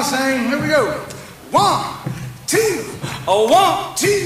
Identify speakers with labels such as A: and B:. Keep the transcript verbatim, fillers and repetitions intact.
A: sing. Here we go. One, two, a one, two.